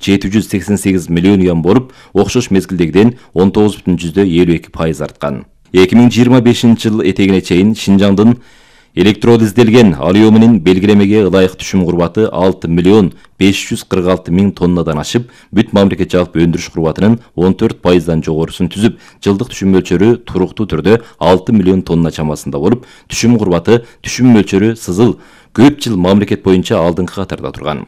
788 миллион юан болуп, окшош мезгилдегиден 19,52% арткан. 2025 жыл этегине чейин Шинжаңдын электролизделген алюминин белгилемеге ылайык түшүм курбаты 6 миллион 546 миң тоннадан ашып, бүт мамлекет жалпы өндүрүш курбатынын 14%дан жогорусун түзүп, жылдык түшүм мөлчөрү туруктуу түрдө 6 миллион тонна чамасында болуп, түшүм курбаты, түшүм мөлчөрү сызыл көп жыл мамлекет боюнча алдыңкы катарда турган.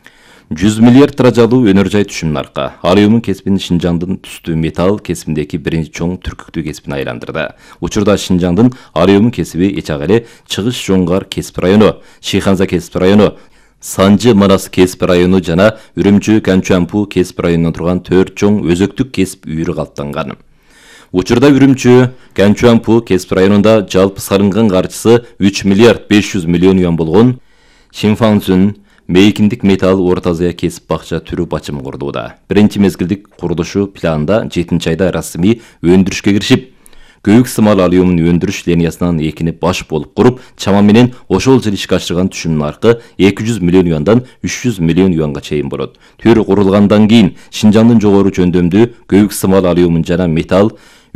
100 миллиард тыражалуу өнөр жай түшүм наркы. Алюмин кесибин Шинжаңдын түстүү металл кесибиндеги биринчи чоң түркүктүү кесибине айландырды. Учурда Шинжаңдын алюмин кесиби эчак эле Чыгыш Жоңгар кесип району, Шиханза кесип району, Санжы Манас кесип району жана Үрүмчү Канчуампу кесип районунан турган 4 чоң өзөктүк кесип үйүрү калыптанган. Учурда Үрүмчү Канчуампу кесип районунда жалпы салынган каржысы 3 миллиард 500 миллион юан болгон Шинфаңцүн мейкиндик металл Орто Азия кесип бакча түрү бачым курдууда. Биринчи мезгилдик курулушу планда 7-айда расмий өндүрүшкө киришип, көйүк сымал алюмин өндүрүш линиясынан экини баш болуп куруп, чама менен ошол жыл ишке ашырган түшүм наркы 200 миллион юандан 300 миллион юанга чейин болот. Төр курулгандан кийин Шинжаңдын жогору жөндөмдүү көйүк сымал алюмин жана металл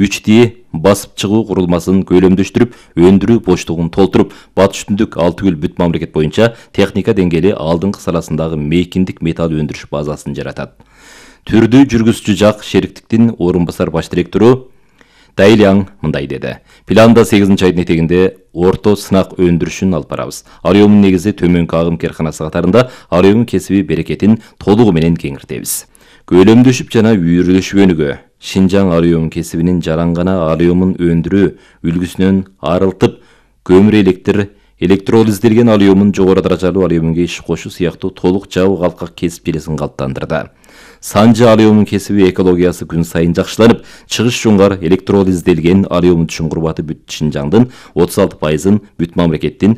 3D басып чыгуу курулмасын көйлөмдөштүрүп, өндүрүү боштугун толтуруп, батыш түндүк 6 күл бүт мамлекет боюнча техника деңгээли алдыңкы саласындагы мейкиндик металл өндүрүш базасын жаратат. Түрдүү жүргүзүүчү жак шериктиктин орун басар баш директору Дайлиаң мындай деди. Планда 8-айдын этегинде орто сынак өндүрүшүн алып барабыз. Алюмин негизи төмөнкү агым керканасы катарында алюмин кесиби берекетин толугу менен кеңиртебиз. Көйлөмдөшүп жана үйүрүлүшүп өнүгө. Шинжаң алюмин кесибинин жарангана алюмин өндүрүү үлгүсүнөн арылтып, көмүр электр, электролизделген алюмин жогору даражалуу алюминге иш кошуу сыяктуу толук жабык калкак кесип желесин калыптандырды. Санжы алюмин кесиби экологиясы күн сайын жакшыланып, Чыгыш Жоңгар электролизделген алюмин түшүм курбаты бүт Шинжаңдын 36%-ын, бүт мамлекеттин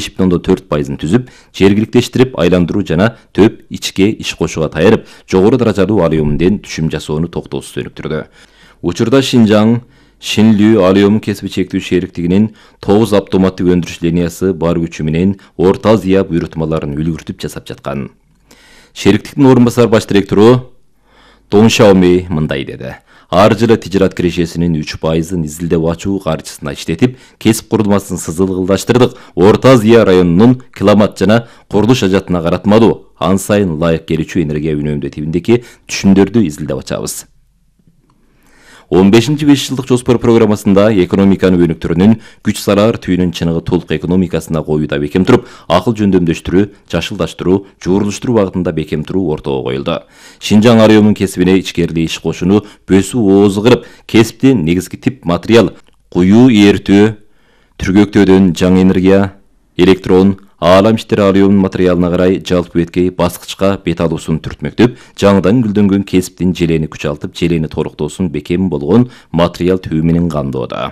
5,4%-ын түзүп, жергиликтештирип айландыруу жана төп ичке иш кошууга таярып, жогору даражалуу алюминден түшүм жасоону токтоосуз өнүктүрдү. Учурда Шинжаң Шинлүү алюмин кесиби чектүү шериктигинин 9 автоматтык өндүрүш линиясы бар күчү менен Орто Азия буйрутмаларын үлгүртүп жасап жаткан. Шериктиктин орун басар баш директору Дон Шаоми мындай деди. Ар жылы тижарат кирешесинин 3%-ын изилдеп ачуу каржысына иштетип, кесип курулмасын сызылгылдаштырдык. Орто Азия районунун климат жана курулуш ажатына каратмалуу, ан сайын ылайык келүүчү энергия үнөмдөө тибиндеги түшүмдөрдү изилдеп ачабыз. 15-5 жылдык жоспор программасында экономиканы өнүктүрүүнүн күч салаар түйүнүн чыныгы толук экономикасына коюуда бекем туруп, акыл жөндөмдөштүрүү, жашылдаштыруу, жуурулуштуруу багытында бекем туруу ортого коюлду. Шинжаң алюмин кесибине ичкерилий иш кошууну бөсүү оозу кырып, кесиптин негизги тип материал куюу эртөө, түргөктөөдөн жаңы энергия, электрон, аалам иштери алюмин материалына карай жалпы беткей баскычка бет алуусун түртмөктөп, жаңыдан гүлдөнгөн кесиптин желени күчалтып, желени толуктоосун бекем болгон материал түбү менен камдоодо.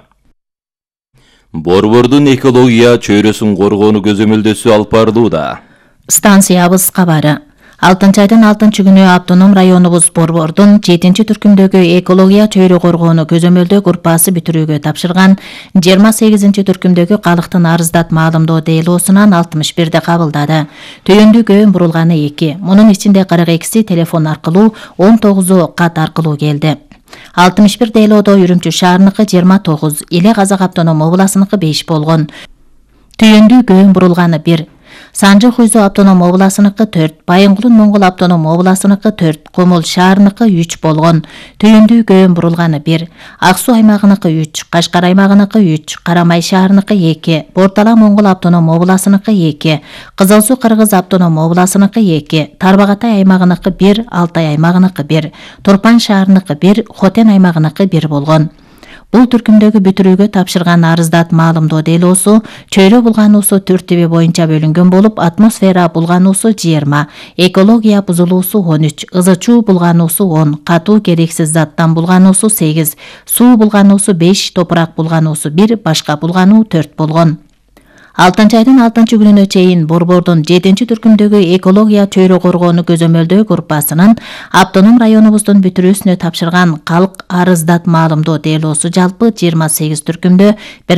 Борбордун экология чөйрөсүн коргоону көзөмөлдөөсү алып барылууда. Станциябыз кабары. 6-айдын 6-күнү автоном районубуз Борбордун 7-түркүмдөгү экология чөйрө коргоону көзөмөлдөө группасы бүтүрүүгө тапшырган 28-түркүмдөгү калктын арыздат маалымдоо делоосунан 61-де кабылдады. Түйүндүү көйүн бурулганы 2, мунун ичинде 42си телефон аркылуу, 19у кат аркылуу келди. 61 делоодо Үрүмчү шаарыныкы 29, Иле Казак автоном областыныкы 5 болгон. Түйүндүү көйүн бурулганы 1, Санжы Хуйзу автоном областыныкы 4, Байынгулун Моңгол автоном областыныкы 4, Комул шаарыныкы 3 болгон. Түйүндүү көйүн бурулганы 1, Ак Суу аймагыныкы 3, Кашкар аймагыныкы 3, Карамай шаарыныкы 2, Бортала Моңгол автоном областыныкы 2, Кызыл Суу Кыргыз автоном областыныкы 2, Тарбагатай аймагыныкы 1, Алтай аймагыныкы 1, Турпан шаарыныкы 1, Хотен аймагыныкы 1 болгон. Бул түркүмдөгү бүтүрүүгө тапшырган арыздат маалымдоо делоосу чөйрө булгануусу 4 тиби боюнча бөлүнгөн болуп, атмосфера булгануусу 20, экология бузулуусу 13, ызы чуу булгануусу 10, катуу керексиз заттан булгануусу 8, суу булгануусу 5, топурак булгануусу 1, башка булгануу 4 болгон. 6-айдын 6-күнүнө чейин Борбордун 7-түркүмдөгү экология чөйрө коргоону көзөмөлдөө группасынын автоном районубуздун бүтүрүүсүнө тапшырган калк арыздат маалымдоо делоосу жалпы 28 түркүмдө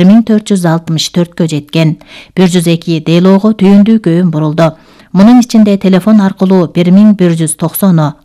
1464кө жеткен. 102 делоого түйүндүү көйүн бурулду. Мунун ичинде телефон аркылуу 1190,